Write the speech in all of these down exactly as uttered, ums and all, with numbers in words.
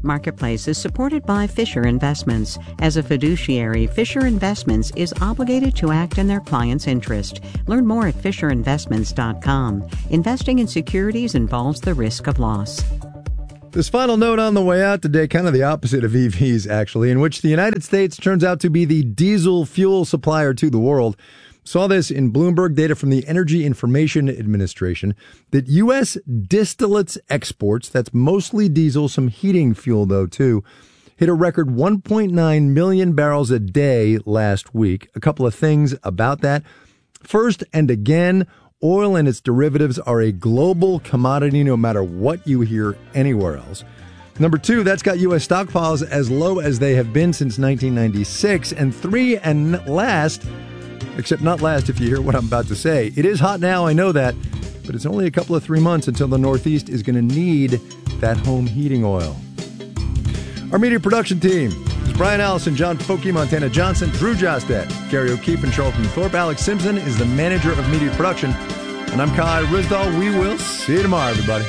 Marketplace is supported by Fisher Investments. As a fiduciary, Fisher Investments is obligated to act in their client's interest. Learn more at fisher investments dot com. Investing in securities involves the risk of loss. This final note on the way out today, kind of the opposite of E Vs, actually, in which the United States turns out to be the diesel fuel supplier to the world. Saw this in Bloomberg data from the Energy Information Administration that U S distillates exports, that's mostly diesel, some heating fuel though too, hit a record one point nine million barrels a day last week. A couple of things about that. First, and again, oil and its derivatives are a global commodity no matter what you hear anywhere else. Number two, that's got U S stockpiles as low as they have been since nineteen ninety-six. And three, and last, except not last if you hear what I'm about to say, it is hot now, I know that, but it's only a couple of three months until the Northeast is going to need that home heating oil. Our media production team is Brian Allison, John Foky, Montana Johnson, Drew Jostet, Gary O'Keefe, and Charlton Thorpe. Alex Simpson is the manager of media production. And I'm Kai Risdahl. We will see you tomorrow, everybody.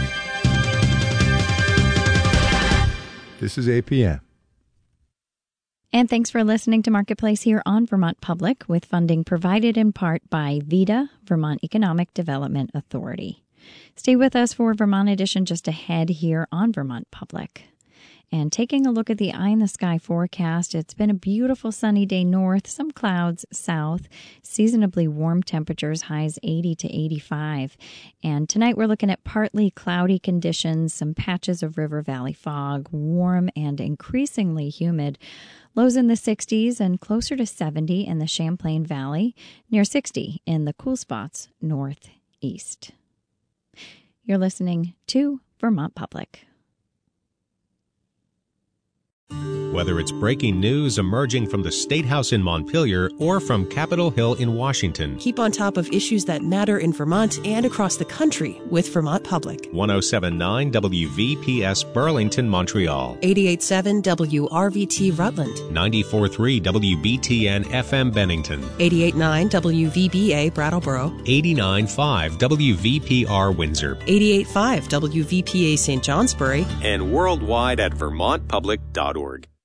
This is A P M. And thanks for listening to Marketplace here on Vermont Public, with funding provided in part by VEDA, Vermont Economic Development Authority. Stay with us for Vermont Edition just ahead here on Vermont Public. And taking a look at the eye in the sky forecast, it's been a beautiful sunny day north, some clouds south, seasonably warm temperatures, highs eighty to eighty-five. And tonight we're looking at partly cloudy conditions, some patches of river valley fog, warm and increasingly humid. Lows in the sixties and closer to seventy in the Champlain Valley, near sixty in the cool spots northeast. You're listening to Vermont Public. Whether it's breaking news emerging from the State House in Montpelier or from Capitol Hill in Washington, keep on top of issues that matter in Vermont and across the country with Vermont Public. ten seventy-nine W V P S Burlington, Montreal. eighty-eight point seven W R V T Rutland. ninety-four point three W B T N F M Bennington. eighty-eight point nine W V B A Brattleboro. eighty-nine point five W V P R Windsor. eighty-eight point five W V P A Saint Johnsbury. And worldwide at vermont public dot org.